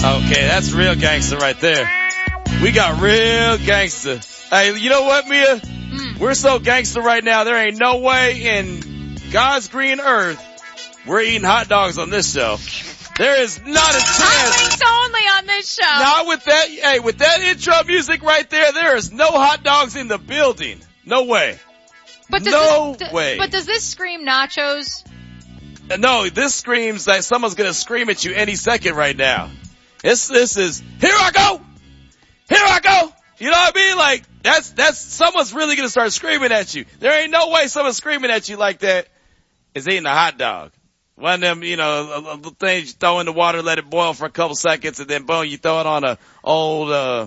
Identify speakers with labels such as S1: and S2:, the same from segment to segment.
S1: Okay, that's real gangster right there. We got real gangster. Hey, you know what, Mia? We're so gangster right now, there ain't no way in God's green earth we're eating hot dogs on this show. There is not a chance.
S2: Hot links only on this show.
S1: Not with that, hey, with that intro music right there is no hot dogs in the building. No way.
S2: But
S1: no way.
S2: But does this scream nachos?
S1: No, this screams that someone's gonna scream at you any second right now. This is, here I go! Here I go! You know what I mean? Like, that's, someone's really gonna start screaming at you. There ain't no way someone screaming at you like that is eating a hot dog. One of them, you know, things you throw in the water, let it boil for a couple seconds, and then boom, you throw it on a old,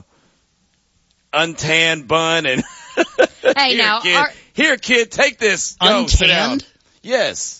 S1: untanned bun and,
S2: hey,
S1: here kid, take this. Go, sit down.
S3: Untanned?
S1: Yes.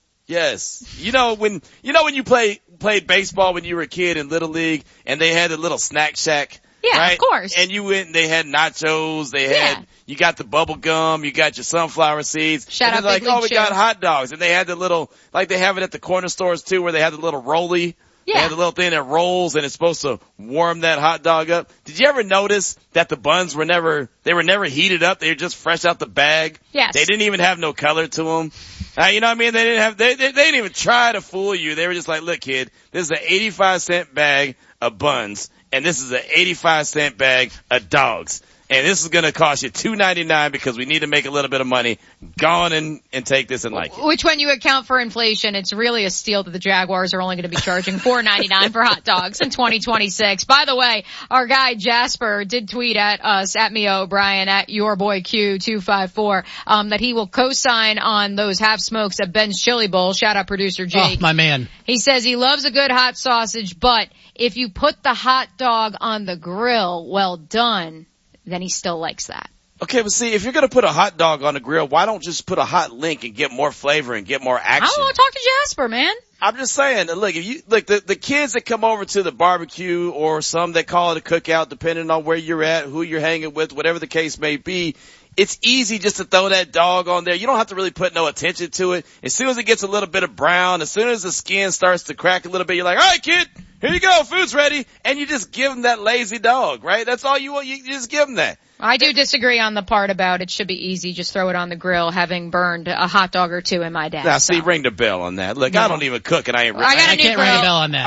S1: You know when you played baseball when you were a kid in Little League and they had a little snack shack?
S2: Yeah,
S1: right?
S2: Of course.
S1: And you went and they had nachos, you got the bubble gum, you got your sunflower seeds.
S2: Shout out
S1: like,
S2: Big League
S1: we
S2: Chew.
S1: got hot dogs. And they had the little, like they have it at the corner stores too, where they have the little rolly.
S2: Yeah.
S1: They have the little thing that rolls and it's supposed to warm that hot dog up. Did you ever notice that the buns were never heated up? They were just fresh out the bag.
S2: Yes.
S1: They didn't even have no color to them. You know what I mean? They didn't even try to fool you. They were just like, look kid, this is an 85-cent bag of buns and this is an 85-cent bag of dogs. And this is going to cost you $2.99 because we need to make a little bit of money. Go on and take this and like it.
S2: Which, when you account for inflation, it's really a steal that the Jaguars are only going to be charging $4.99 for hot dogs in 2026. By the way, our guy Jasper did tweet at us, at me O'Brien, at yourboyQ254, that he will co-sign on those half smokes at Ben's Chili Bowl. Shout out producer Jake.
S3: Oh, my man.
S2: He says he loves a good hot sausage, but if you put the hot dog on the grill, well done, then he still likes that.
S1: Okay, but see, if you're gonna put a hot dog on the grill, why don't just put a hot link and get more flavor and get more action?
S2: I don't know, talk to Jasper, man.
S1: I'm just saying, look, if you, look, the kids that come over to the barbecue or some that call it a cookout, depending on where you're at, who you're hanging with, whatever the case may be, it's easy just to throw that dog on there. You don't have to really put no attention to it. As soon as it gets a little bit of brown, as soon as the skin starts to crack a little bit, you're like, all right, kid, here you go, food's ready. And you just give them that lazy dog, right? That's all you want. You just give them that.
S2: I do disagree on the part about it should be easy, just throw it on the grill, having burned a hot dog or two in my day.
S1: Now, see, ring the bell on that. Look, no. I don't even cook and I ain't.
S2: I can't ring
S3: the bell on that.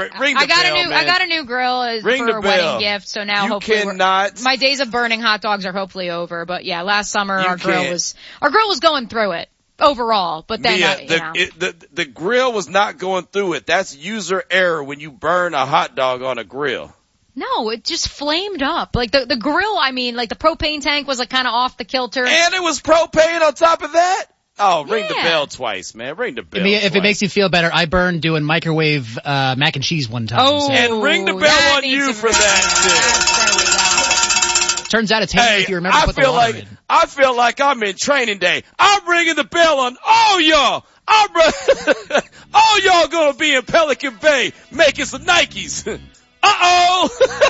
S2: I got a new grill for a wedding gift, so now hopefully my days of burning hot dogs are hopefully over. But yeah, last summer our grill was going through it overall, but then
S1: the grill was not going through it. That's user error when you burn a hot dog on a grill.
S2: No, it just flamed up. Like the grill, I mean, like the propane tank was like kind of off the kilter.
S1: And it was propane on top of that? Oh, ring the bell twice, man. Ring the bell twice.
S3: If it makes you feel better, I burned doing microwave mac and cheese one time.
S2: Oh,
S1: and ring the bell on you for that too.
S3: Turns out it's handy if you remember to put the water in.
S1: I feel like I'm in training day. I'm ringing the bell on all y'all. All y'all gonna be in Pelican Bay making some Nikes. Uh-oh!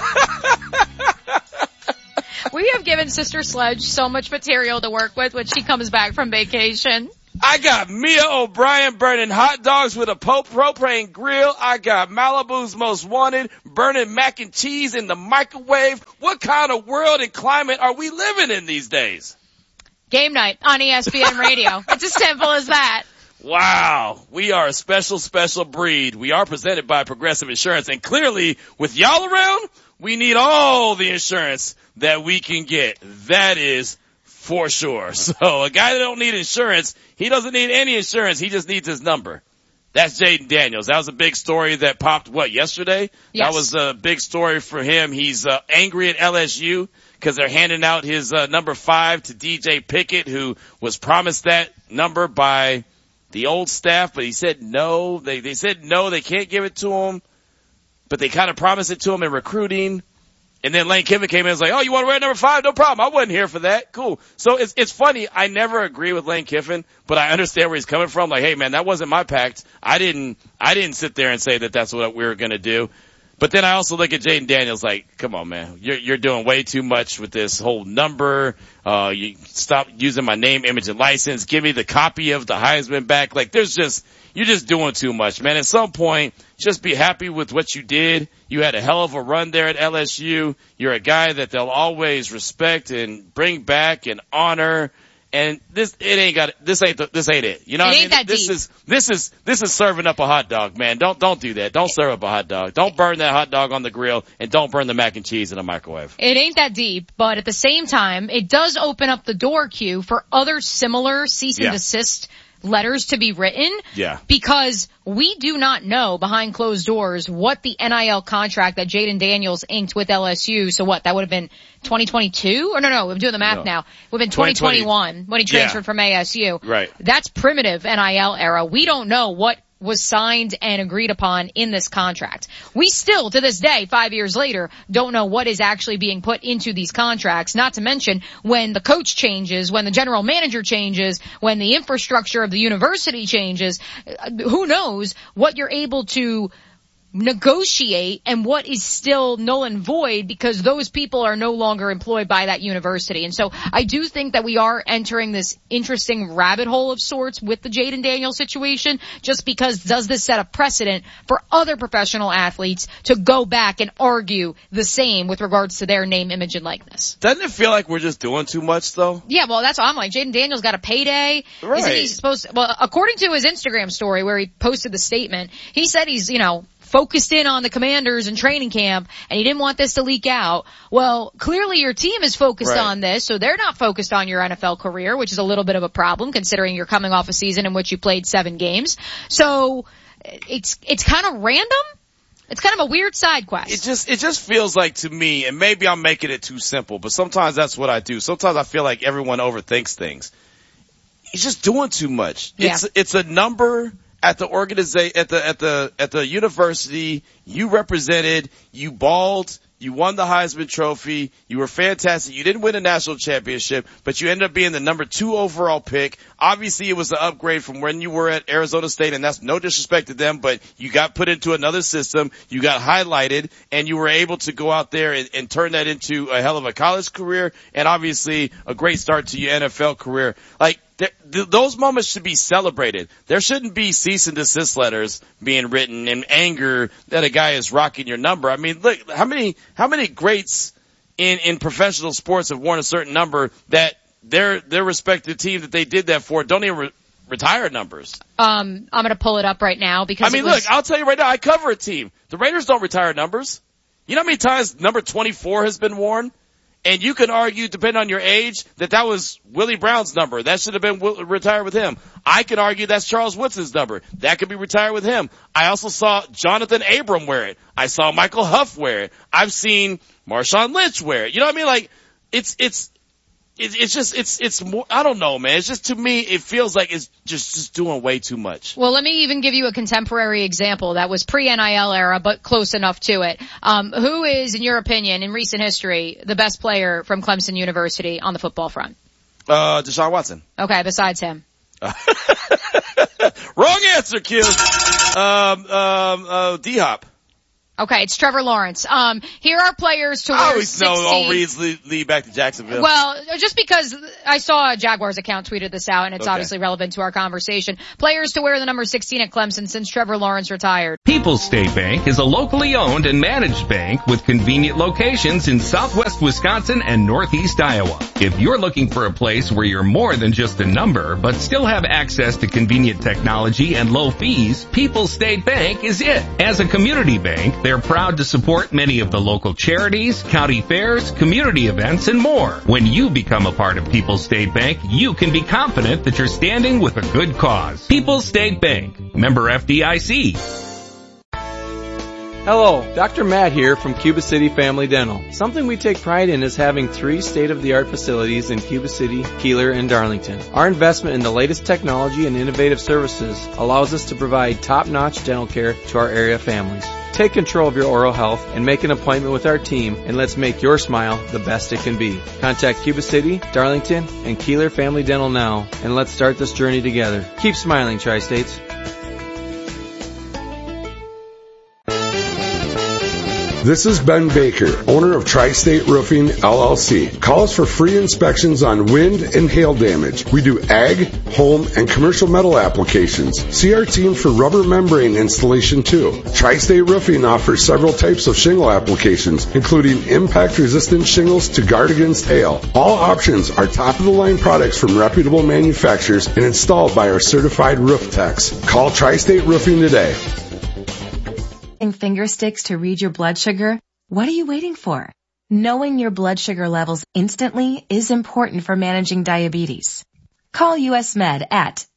S2: We have given Sister Sledge so much material to work with when she comes back from vacation.
S1: I got Mia O'Brien burning hot dogs with a propane grill. I got Malibu's Most Wanted burning mac and cheese in the microwave. What kind of world and climate are we living in these days?
S2: Game night on ESPN Radio. It's as simple as that.
S1: Wow, we are a special, special breed. We are presented by Progressive Insurance, and clearly, with y'all around, we need all the insurance that we can get. That is for sure. So, a guy that don't need insurance, he doesn't need any insurance, he just needs his number. That's Jaden Daniels. That was a big story that popped, yesterday?
S2: Yes.
S1: That was a big story for him. He's angry at LSU because they're handing out his number 5 to DJ Pickett, who was promised that number by the old staff, but he said no. They said no, they can't give it to him, but they kind of promised it to him in recruiting. And then Lane Kiffin came in and was like, oh, you want to wear number 5? No problem. I wasn't here for that. Cool. So it's funny. I never agree with Lane Kiffin, but I understand where he's coming from. Like, hey man, that wasn't my pact. I didn't sit there and say that that's what we were going to do. But then I also look at Jaden Daniels like, come on man, you're doing way too much with this whole number. You stop using my name, image, and license. Give me the copy of the Heisman back. Like you're just doing too much, man. At some point, just be happy with what you did. You had a hell of a run there at LSU. You're a guy that they'll always respect and bring back and honor. And this ain't it. You know what I mean? This is serving up a hot dog, man. Don't do that. Don't serve up a hot dog. Don't burn that hot dog on the grill, and don't burn the mac and cheese in the microwave.
S2: It ain't that deep, but at the same time, it does open up the door, Q, for other similar cease and desist letters to be written.
S1: Yeah.
S2: Because we do not know behind closed doors what the NIL contract that Jaden Daniels inked with LSU. So what? That would have been 2022? Or no, I'm doing the math now. It would have been 2021 when he transferred from ASU.
S1: Right.
S2: That's primitive NIL era. We don't know what was signed and agreed upon in this contract. We still, to this day, 5 years later, don't know what is actually being put into these contracts, not to mention when the coach changes, when the general manager changes, when the infrastructure of the university changes, who knows what you're able to negotiate and what is still null and void because those people are no longer employed by that university. And so I do think that we are entering this interesting rabbit hole of sorts with the Jaden Daniels situation, just because does this set a precedent for other professional athletes to go back and argue the same with regards to their name, image, and likeness?
S1: Doesn't it feel like we're just doing too much, though?
S2: Yeah, well, that's what I'm like. Jaden Daniels got a payday.
S1: Right.
S2: Isn't he supposed to, well, according to his Instagram story where he posted the statement, he said he's, focused in on the Commanders and training camp, and he didn't want this to leak out. Well, clearly your team is focused on this, so they're not focused on your NFL career, which is a little bit of a problem considering you're coming off a season in which you played 7 games. So it's kind of random. It's kind of a weird side quest.
S1: It just feels like to me, and maybe I'm making it too simple, but sometimes that's what I do. Sometimes I feel like everyone overthinks things. He's just doing too much.
S2: Yeah.
S1: It's a number at the organization, at the university. You represented, you balled, you won the Heisman Trophy, you were fantastic. You didn't win a national championship, but you ended up being the number 2 overall pick. Obviously it was an upgrade from when you were at Arizona State, and that's no disrespect to them, but you got put into another system, you got highlighted, and you were able to go out there and turn that into a hell of a college career, and obviously a great start to your NFL career. Like, those moments should be celebrated. There shouldn't be cease and desist letters being written in anger that a guy is rocking your number. I mean, look, how many greats in professional sports have worn a certain number that their respective team that they did that for don't even retire numbers?
S2: I'm gonna pull it up right now because
S1: look, I'll tell you right now, I cover a team. The Raiders don't retire numbers. You know how many times number 24 has been worn? And you can argue, depending on your age, that was Willie Brown's number. That should have been retired with him. I can argue that's Charles Woodson's number. That could be retired with him. I also saw Jonathan Abram wear it. I saw Michael Huff wear it. I've seen Marshawn Lynch wear it. You know what I mean? Like, it's more, I don't know, man. It's just, to me, it feels like it's just doing way too much.
S2: Well, let me even give you a contemporary example that was pre-NIL era, but close enough to it. Who is, in your opinion, in recent history, the best player from Clemson University on the football front?
S1: Deshaun Watson.
S2: Okay, besides him.
S1: Wrong answer, Q. D-Hop.
S2: Okay, it's Trevor Lawrence. Here are players to wear 16.
S1: All reads lead back to Jacksonville.
S2: Well, just because I saw a Jaguars account tweeted this out, and it's obviously relevant to our conversation. Players to wear the number 16 at Clemson since Trevor Lawrence retired.
S4: People's State Bank is a locally owned and managed bank with convenient locations in southwest Wisconsin and northeast Iowa. If you're looking for a place where you're more than just a number, but still have access to convenient technology and low fees, People's State Bank is it. As a community bank, they're proud to support many of the local charities, county fairs, community events, and more. When you become a part of People's State Bank, you can be confident that you're standing with a good cause. People's State Bank, member FDIC.
S5: Hello, Dr. Matt here from Cuba City Family Dental. Something we take pride in is having 3 state-of-the-art facilities in Cuba City, Keeler, and Darlington. Our investment in the latest technology and innovative services allows us to provide top-notch dental care to our area families. Take control of your oral health and make an appointment with our team, and let's make your smile the best it can be. Contact Cuba City, Darlington, and Keeler Family Dental now, and let's start this journey together. Keep smiling, Tri-States.
S6: This is Ben Baker, owner of Tri-State Roofing, LLC. Call us for free inspections on wind and hail damage. We do ag, home, and commercial metal applications. See our team for rubber membrane installation too. Tri-State Roofing offers several types of shingle applications, including impact-resistant shingles to guard against hail. All options are top-of-the-line products from reputable manufacturers and installed by our certified roof techs. Call Tri-State Roofing today.
S7: Finger sticks to read your blood sugar? What are you waiting for? Knowing your blood sugar levels instantly is important for managing diabetes. Call US Med at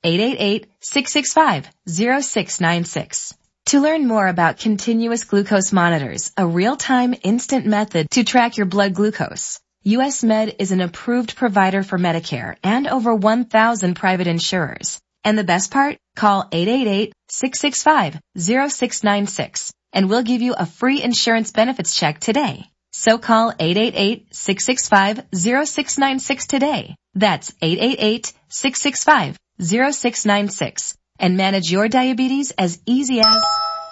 S7: 888-665-0696. To learn more about continuous glucose monitors, a real-time instant method to track your blood glucose. US Med is an approved provider for Medicare and over 1,000 private insurers. And the best part? Call 888-665-0696 and we'll give you a free insurance benefits check today. So call 888-665-0696 today. That's 888-665-0696 and manage your diabetes as easy as...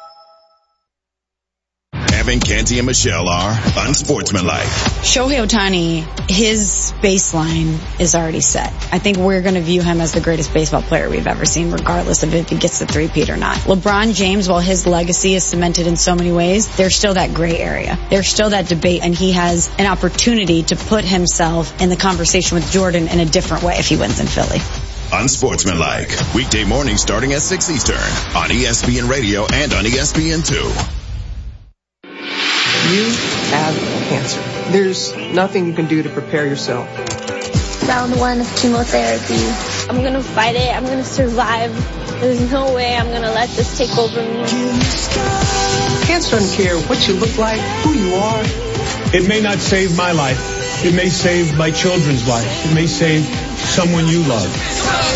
S8: Evan, Canty, and Michelle are unsportsmanlike.
S9: Shohei Ohtani, his baseline is already set. I think we're going to view him as the greatest baseball player we've ever seen, regardless of if he gets the three-peat or not. LeBron James, while his legacy is cemented in so many ways, there's still that gray area. There's still that debate, and he has an opportunity to put himself in the conversation with Jordan in a different way if he wins in Philly.
S8: Unsportsmanlike. Weekday mornings starting at 6 Eastern on ESPN Radio and on ESPN2.
S10: You have cancer. There's nothing you can do to prepare yourself.
S11: Round 1 of chemotherapy. I'm going to fight it. I'm going to survive. There's no way I'm going to let this take over me.
S10: Cancer doesn't care what you look like, who you are.
S12: It may not save my life. It may save my children's life. It may save someone you love.